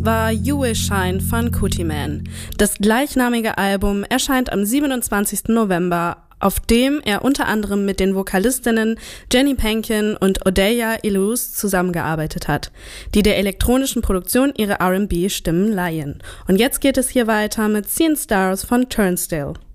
war You Will Shine von Cootie Man. Das gleichnamige Album erscheint am 27. November, auf dem er unter anderem mit den Vokalistinnen Jenny Pankin und Odeya Illouz zusammengearbeitet hat, die der elektronischen Produktion ihre R&B-Stimmen leihen. Und jetzt geht es hier weiter mit Seeing Stars von Turnstile.